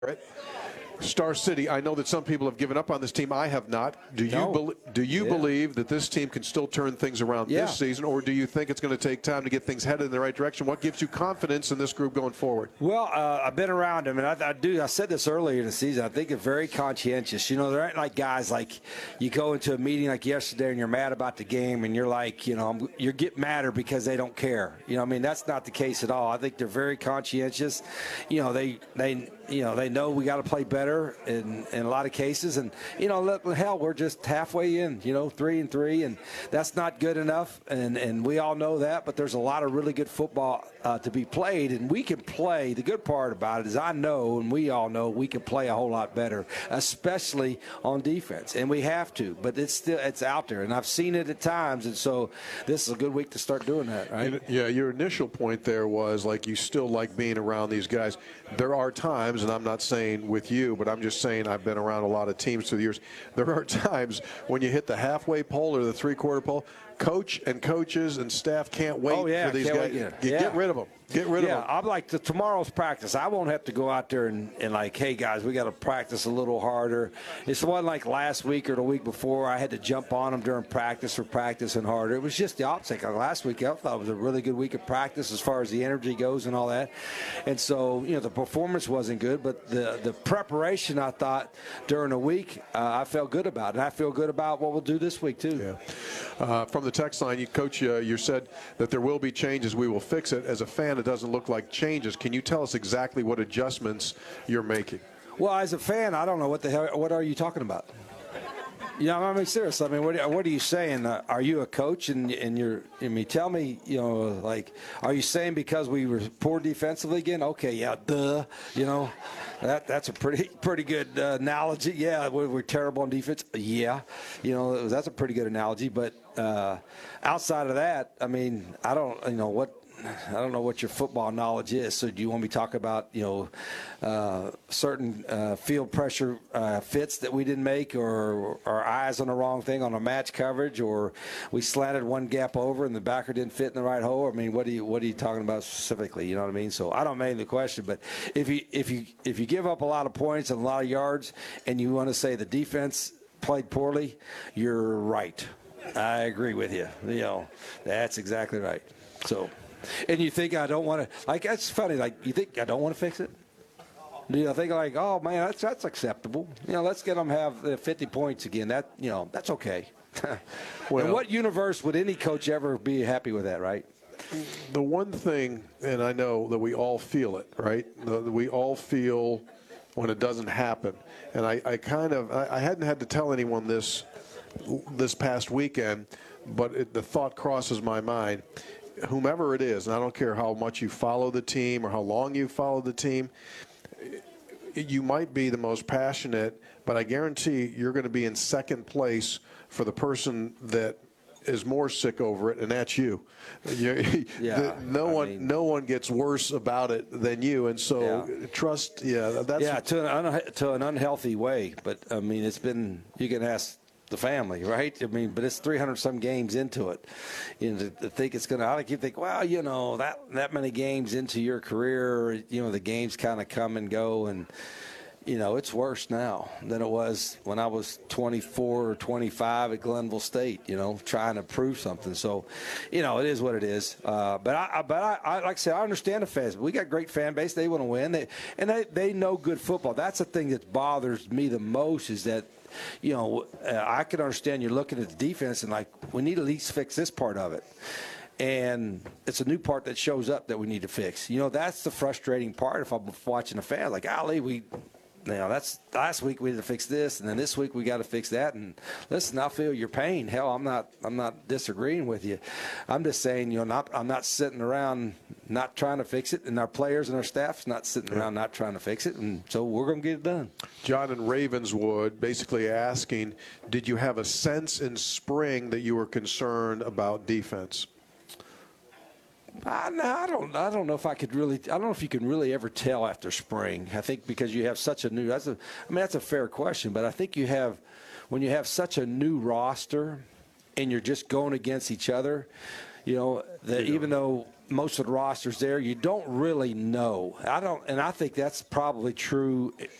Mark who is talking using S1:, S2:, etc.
S1: Star City, I know that some people have given up on this team. I have not. Do you believe that this team can still turn things around this season, or do you think it's going to take time to get things headed in the right direction? What gives you confidence in this group going forward?
S2: Well, I've been around them, and I said this earlier in the season. I think they're very conscientious. You know, there aren't like guys like you go into a meeting like yesterday and you're mad about the game, and you're like, you know, you're getting madder because they don't care. You know, I mean, that's not the case at all. I think they're very conscientious. You know, they know we got to play better in a lot of cases. And, you know, hell, we're just halfway in, you know, 3-3, and that's not good enough. And we all know that, but there's a lot of really good football to be played, and we can play. The good part about it is I know, and we all know, we can play a whole lot better, especially on defense. And we have to, but it's out there, and I've seen it at times. And so this is a good week to start doing that, right?
S1: And, yeah, your initial point there was like you still like being around these guys. There are times, and I'm not saying with you, but I'm just saying I've been around a lot of teams through the years. There are times when you hit the halfway pole or the three-quarter pole, coach and coaches and staff can't wait for these guys. Get rid of them. Get rid of them.
S2: I'm like tomorrow's practice. I won't have to go out there and like, hey, guys, we got to practice a little harder. It's one like last week or the week before I had to jump on them during practice for practicing harder. It was just the opposite. Like last week, I thought it was a really good week of practice as far as the energy goes and all that. And so, you know, the performance wasn't good, but the preparation, I thought, during the week, I felt good about. And I feel good about what we'll do this week, too.
S1: Yeah. From the text line, Coach, you said that there will be changes. We will fix it. As a fan, it doesn't look like changes. Can you tell us exactly what adjustments you're making?
S2: Well, as a fan, I don't know what are you talking about? You know, I mean, seriously. I mean, what are you saying? Are you a coach and you're? I mean, tell me. You know, like, are you saying because we were poor defensively again? Okay, yeah, duh. You know, that's a pretty good analogy. Yeah, we're terrible on defense. Yeah, you know, that's a pretty good analogy. But outside of that, I mean, I don't know what your football knowledge is. So do you want me to talk about, you know, certain field pressure fits that we didn't make, or our eyes on the wrong thing on a match coverage, or we slanted one gap over and the backer didn't fit in the right hole? I mean, what are you talking about specifically? You know what I mean? So I don't make the question, but if you give up a lot of points and a lot of yards and you want to say the defense played poorly, you're right. I agree with you. You know, that's exactly right. So. And you think I don't want to, like, that's funny, like, you think I don't want to fix it? You know, think like, oh, man, that's acceptable. You know, let's get them have 50 points again. That, you know, that's okay. Well, in what universe would any coach ever be happy with that, right?
S1: The one thing, and I know that we all feel it, right? We all feel when it doesn't happen. And I hadn't had to tell anyone this past weekend, but the thought crosses my mind. Whomever it is, and I don't care how much you follow the team or how long you follow the team, you might be the most passionate, but I guarantee you're going to be in second place for the person that is more sick over it, and that's you. No one gets worse about it than you, and so trust.
S2: To an unhealthy way. But I mean, it's been. You can ask the family, right? I mean, but it's 300-some games into it. You know, to think it's going to, I think, well, you know, that many games into your career, you know, the games kind of come and go, and, you know, it's worse now than it was when I was 24 or 25 at Glenville State, you know, trying to prove something. So, you know, it is what it is. But I like I said, I understand the fans. We got great fan base. They want to win. They know good football. That's the thing that bothers me the most is that, you know, I can understand you're looking at the defense and like, we need to at least fix this part of it. And it's a new part that shows up that we need to fix. You know, that's the frustrating part if I'm watching a fan. Like, that's last week we had to fix this, and then this week we got to fix that. And listen, I feel your pain. Hell, I'm not disagreeing with you. I'm just saying, you know, I'm not sitting around not trying to fix it, and our players and our staff's not sitting around not trying to fix it, and so we're going to get it done.
S1: John in Ravenswood basically asking, did you have a sense in spring that you were concerned about defense?
S2: I don't know if I could really. I don't know if you can really ever tell after spring. I think because you have such a new. That's a fair question, but I think when you have such a new roster, and you're just going against each other, you know, even though most of the rosters there, you don't really know. And I think that's probably true